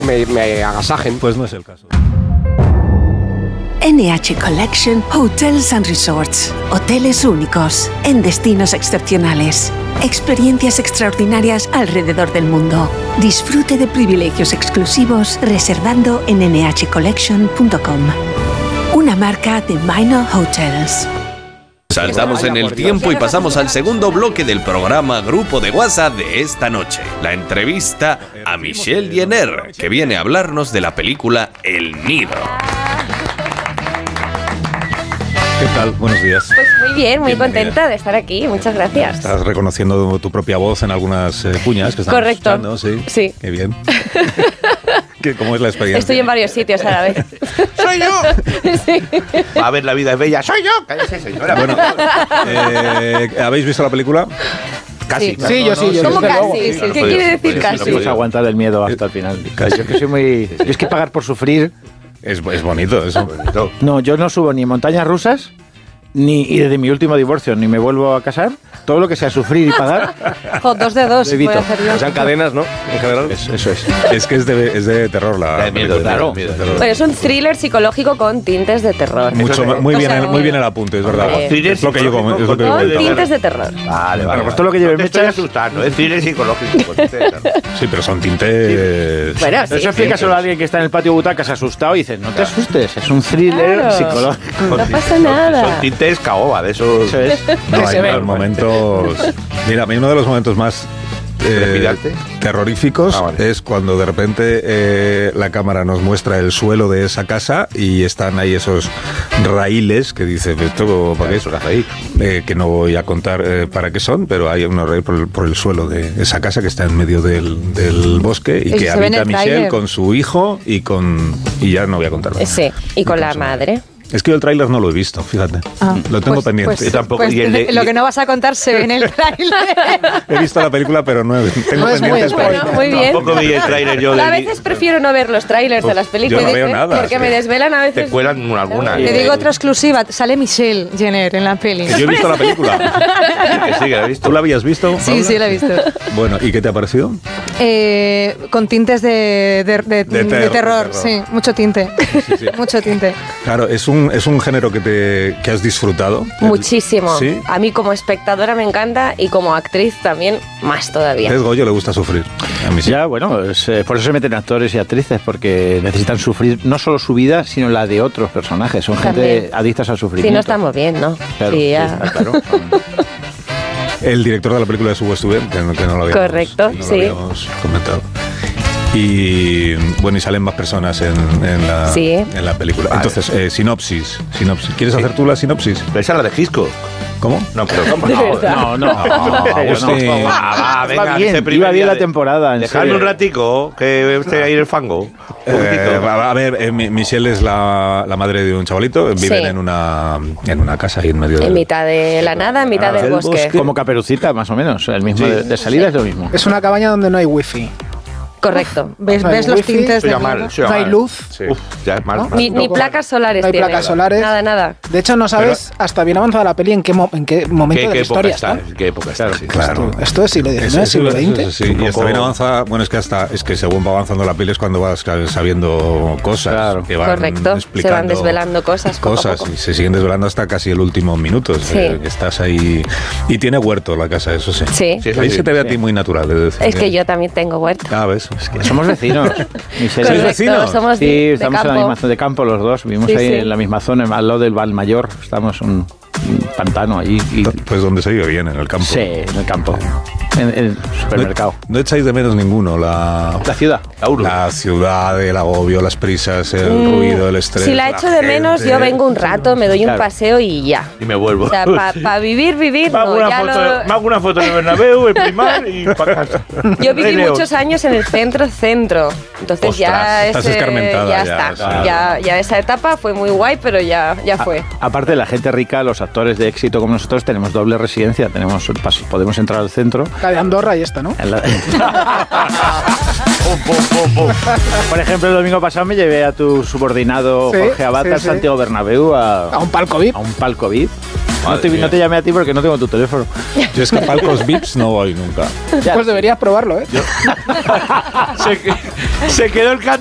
me agasajen. Pues no es el caso. NH Collection Hotels and Resorts. Hoteles únicos, en destinos excepcionales. Experiencias extraordinarias alrededor del mundo. Disfrute de privilegios exclusivos reservando en nhcollection.com. Una marca de Minor Hotels. Saltamos en el tiempo y pasamos al segundo bloque del programa Grupo de WhatsApp de esta noche. La entrevista a Michelle Jenner, que viene a hablarnos de la película El Nido. ¿Qué tal? Buenos días. Pues muy bien, muy contenta de estar aquí. Muchas gracias. Estás reconociendo tu propia voz en algunas cuñas que estamos escuchando. Sí. Qué bien. ¿Cómo es la experiencia? Estoy en varios sitios a la vez. ¡Soy yo! Sí. A ver, la vida es bella. ¡Soy yo! Cállese, señora. Bueno, ¿habéis visto la película? Casi. Sí, yo sí. ¿Cómo casi? ¿Qué quiere decir No casi? puedes aguantar el miedo hasta el final. Yo que soy muy... Yo es que pagar por sufrir... Es bonito, es bonito. No, yo no subo ni montañas rusas, y desde mi último divorcio ni me vuelvo a casar. Todo lo que sea sufrir y pagar... Dos de dos. Evito. Voy a hacer yo. O sea, cadenas, ¿no? En general. Eso es. Es que es de terror la De miedo, película. claro. Bueno, es un thriller psicológico con tintes de terror. Muy O sea, bien el apunte, es verdad. Hombre. Es lo que yo Con tintes de terror. Vale. Pues todo lo que lleve Me estoy mechas... asustando. Es thriller psicológico. Sí, pero son tintes... Bueno, sí. Eso explica solo a alguien que está en el patio butacas asustado y dices, no te asustes, es un thriller Claro. psicológico. No pasa nada. Son tintes caoba, de esos... Eso es. No, hay unos momentos... Mira, a mí uno de los momentos más ¿Trepidante? terroríficos Vale. es cuando de repente la cámara nos muestra el suelo de esa casa y están ahí esos raíles que dicen, ¿esto para qué es? Que no voy a contar para qué son, pero hay unos raíles por el suelo de esa casa que está en medio del bosque y Eso que se ve en habita el Michelle tráiler. con su hijo y ya no voy a contar más. Sí, y con la madre. Es que yo el tráiler no lo he visto, fíjate. Lo tengo pendiente. Yo tampoco. Pues Y el de- lo que no vas a contar se ve en el tráiler. He visto la película, pero tengo No es muy pendientes para... spoiler. Muy bien. Tampoco vi el tráiler yo de... A veces prefiero no ver los trailers de las películas. yo no veo nada, Porque es me que desvelan a Te veces. cuelan alguna. Te digo otra exclusiva, sale Michelle Jenner en la peli. Yo he visto la película. Que sí, que la he visto. ¿Tú la habías visto? Sí, sí, la he visto. Bueno, ¿y qué te ha parecido? Con tintes de terror, sí, mucho tinte. Sí. Mucho tinte. Claro, es un género que has disfrutado. Muchísimo. ¿Sí? A mí como espectadora me encanta y como actriz también más todavía. A Goyo le gusta sufrir. A mí sí. Ya, bueno, por eso se meten actores y actrices, porque necesitan sufrir no solo su vida, sino la de otros personajes. Son gente También. adictas al sufrimiento. Si no estamos bien, ¿no? Claro, Sí, ya. está claro. El director de la película es Hugo Stuben, que no lo habíamos, Correcto, lo sí. habíamos comentado. Y bueno, y salen más personas en la película. Vale. Entonces, sinopsis. ¿Quieres hacer tú la sinopsis? Pero esa es la de Gisco. ¿Cómo? No, pero ¿cómo? De verdad. No. Agustín. Venga, bien, este primer iba bien día la temporada, en Dejadme serio. un ratico, que esté ahí en el fango. Un poquitito. A ver, Michelle es la madre de un chavalito. Viven Sí. en una casa ahí en medio En del... mitad de la nada, en mitad del bosque. Como Caperucita, más o menos. El mismo de salida es lo mismo. Es una cabaña donde no hay wifi. Correcto. ¿Ves, No hay ves los wifi, tintes Eso de ya mal, eso ya No hay mal. luz. Sí. Uf, ya es mal. Ni placas solares No hay tiene. placas solares. Nada. De hecho, no sabes hasta bien avanzada la peli en qué momento ¿Qué de la época historia está? está. ¿Qué época está? Sí. Claro. Esto es siglo XIX, siglo XX. Sí, y hasta bien avanza. Bueno, es que según va avanzando la peli es cuando vas sabiendo cosas. Claro. Que van Correcto. explicando Se van desvelando cosas poco a poco. y se siguen desvelando hasta casi el último minuto. Sí. Que estás ahí. Y tiene huerto la casa, eso sí. Sí. Sí, eso Ahí sí. se te ve a ti muy natural. de decir. Es que yo también tengo huerto. Ah, ves. Es que Somos vecinos. ¿Sois Correcto, vecinos? somos Sí, de estamos en la campo. misma zona de campo los dos. Vivimos Sí, ahí sí. en la misma zona, al lado del Valmayor. Estamos un pantano allí. Y, Pues donde se vive bien, en el campo. sí, en el campo. En el supermercado. No echáis de menos ninguno la ciudad. La ciudad, el agobio, las prisas, el ruido, el estrés. Si la echo de menos, yo vengo un rato, me doy un Claro. paseo y ya. Y me vuelvo. O sea, para vivir, Me no. hago Ya una foto de Bernabéu, el primar y para casa. Yo viví Rey León. muchos años en el centro. Entonces Ostras, ya estás escarmentada ya ya, está. sí. Ya esa etapa fue muy guay, pero ya fue. Aparte, la gente rica, los actores de éxito como nosotros, tenemos doble residencia. Podemos entrar al centro. La de Andorra y esta, ¿no? En la- Por ejemplo, el domingo pasado me llevé a tu subordinado Sí, Jorge Abad sí, al sí. Santiago Bernabéu A un palco VIP. a un palco VIP. No te llamé a ti porque no tengo tu teléfono. Yo es que a palcos VIPs no voy nunca. Pues deberías probarlo, ¿eh? Se quedó el